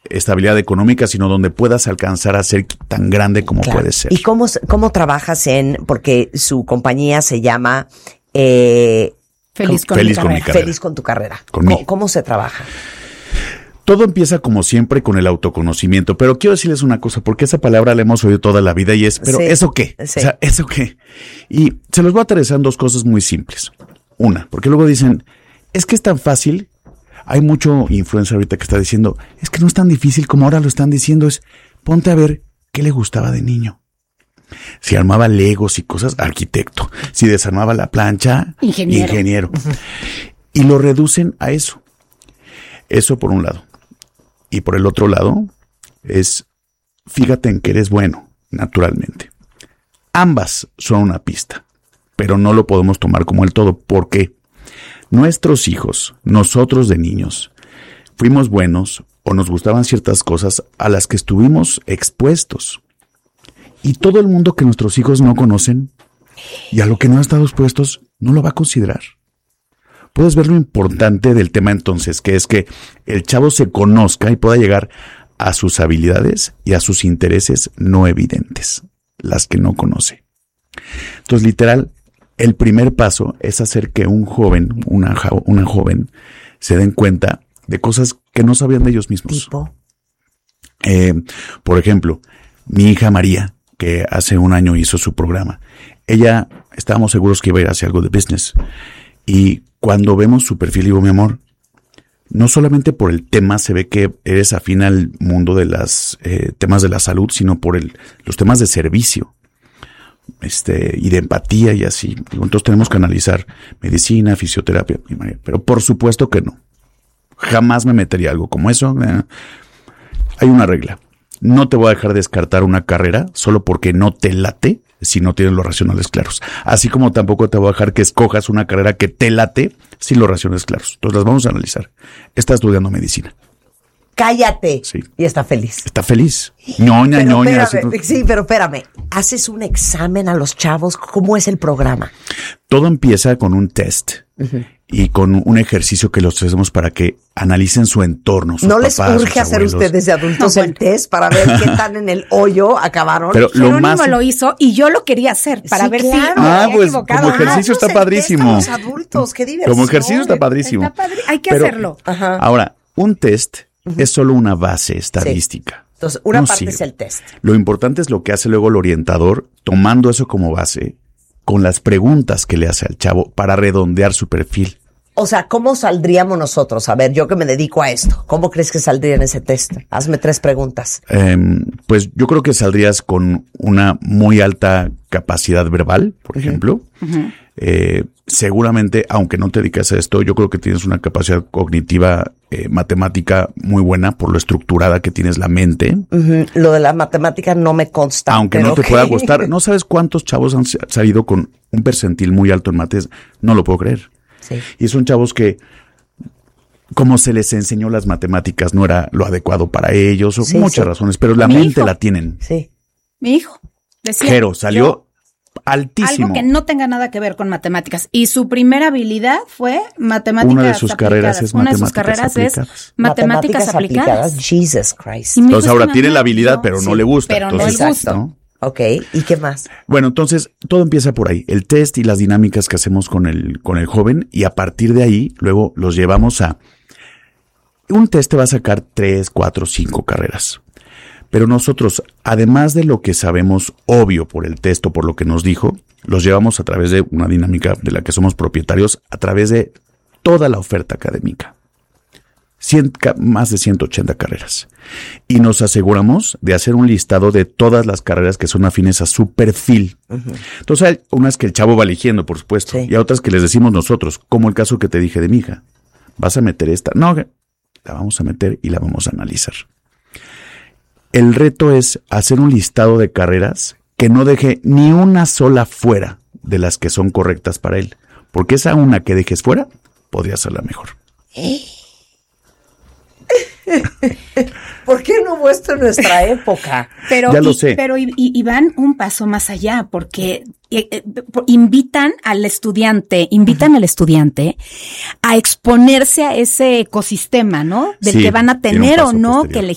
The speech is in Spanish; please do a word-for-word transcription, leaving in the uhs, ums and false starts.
estabilidad económica, sino donde puedas alcanzar a ser tan grande como claro. puedes ser. ¿Y cómo, cómo trabajas en, porque su compañía se llama eh, Feliz, con, Feliz mi con mi carrera. Feliz con tu carrera. Conmigo. ¿Cómo, ¿Cómo se trabaja? Todo empieza como siempre con el autoconocimiento, pero quiero decirles una cosa, porque esa palabra la hemos oído toda la vida y es, pero sí, ¿eso qué? Sí. O sea, ¿eso qué? Y se los voy a aterrizar en dos cosas muy simples. Una, porque luego dicen, es que es tan fácil. Hay mucho influencer ahorita que está diciendo, es que no es tan difícil como ahora lo están diciendo, es ponte a ver qué le gustaba de niño. Si armaba legos y cosas, arquitecto. Si desarmaba la plancha, ingeniero. ingeniero. Y lo reducen a eso. Eso por un lado. Y por el otro lado, es fíjate en que eres bueno, naturalmente. Ambas son una pista, pero no lo podemos tomar como el todo. ¿Por qué? Nuestros hijos, nosotros de niños, fuimos buenos o nos gustaban ciertas cosas a las que estuvimos expuestos. Y todo el mundo que nuestros hijos no conocen y a lo que no han estado expuestos, no lo va a considerar. Puedes ver lo importante del tema entonces, que es que el chavo se conozca y pueda llegar a sus habilidades y a sus intereses no evidentes, las que no conoce. Entonces, literal, el primer paso es hacer que un joven, una, una joven, se den cuenta de cosas que no sabían de ellos mismos. ¿Tipo? Eh, por ejemplo, mi hija María, que hace un año hizo su programa, ella, estábamos seguros que iba a ir hacia algo de business. Y cuando vemos su perfil, digo, mi amor, no solamente por el tema se ve que eres afín al mundo de los eh, temas de la salud, sino por el, los temas de servicio este, y de empatía y así. Digo, entonces tenemos que analizar medicina, fisioterapia, pero por supuesto que no. Jamás me metería algo como eso. Eh, hay una regla. No te voy a dejar descartar una carrera solo porque no te late si no tienes los racionales claros. Así como tampoco te voy a dejar que escojas una carrera que te late sin los racionales claros. Entonces las vamos a analizar. Está estudiando medicina. Cállate. Sí. Y está feliz. Está feliz. ñoña, Pero ñoña. espérame, así. sí, pero espérame. ¿Haces un examen a los chavos? ¿Cómo es el programa? Todo empieza con un test. Uh-huh. Y con un ejercicio que los hacemos para que analicen su entorno. Sus ¿No papás, les urge hacer ustedes de adultos no, el test para ver qué tan en el hoyo acabaron? Pero lo Jerónimo más lo hizo y yo lo quería hacer para sí, ver claro. si ah, me pues equivocado. como ejercicio ah, está padrísimo. Los adultos, qué diversión. Como ejercicio está padrísimo. Está padri- Hay que Pero, hacerlo. Ajá. Ahora, un test uh-huh. es solo una base estadística. Sí. Entonces, una no parte sirve. es el test. Lo importante es lo que hace luego el orientador, tomando eso como base, con las preguntas que le hace al chavo para redondear su perfil. O sea, ¿cómo saldríamos nosotros? A ver, yo que me dedico a esto, ¿cómo crees que saldría en ese test? Hazme tres preguntas. Eh, pues yo creo que saldrías con una muy alta capacidad verbal, por uh-huh. ejemplo. Uh-huh. Eh, seguramente, aunque no te dedicas a esto, yo creo que tienes una capacidad cognitiva eh, matemática muy buena por lo estructurada que tienes la mente. Uh-huh. Lo de la matemática no me consta. Aunque pero no te okay. pueda gustar. ¿No sabes cuántos chavos han salido con un percentil muy alto en mates? No lo puedo creer. Sí. Y son chavos que, como se les enseñó las matemáticas, no era lo adecuado para ellos, o sí, muchas sí. razones, pero la Mi mente hijo. la tienen. Sí. Mi hijo decía. Jero salió yo, altísimo. Algo que no tenga nada que ver con matemáticas. Y su primera habilidad fue matemáticas Una de sus aplicadas. carreras es Una matemáticas de sus carreras aplicadas. es matemáticas, matemáticas aplicadas. aplicadas. Jesus Christ. Entonces ahora tiene la habilidad, no, pero sí, no le gusta. Pero entonces, no le gusta. ¿no? Ok, ¿y qué más? Bueno, entonces todo empieza por ahí, el test y las dinámicas que hacemos con el con el joven, y a partir de ahí luego los llevamos a un test te va a sacar tres, cuatro, cinco carreras. Pero nosotros, además de lo que sabemos obvio por el test o por lo que nos dijo, los llevamos a través de una dinámica de la que somos propietarios, a través de toda la oferta académica. cien, más de ciento ochenta carreras. Y nos aseguramos de hacer un listado de todas las carreras que son afines a su perfil. Uh-huh. Entonces hay unas que el chavo va eligiendo, por supuesto, sí. y a otras que les decimos nosotros, como el caso que te dije de mi hija. ¿Vas a meter esta? No, la vamos a meter y la vamos a analizar. El reto es hacer un listado de carreras que no deje ni una sola fuera de las que son correctas para él. Porque esa una que dejes fuera podría ser la mejor. ¿Eh? ¿Por qué no hubo esto en nuestra época? Pero, ya lo y, sé. Pero y, y van un paso más allá, porque eh, eh, invitan al estudiante, invitan uh-huh. al estudiante a exponerse a ese ecosistema, ¿no? Del sí, que van a tener o no posterior. que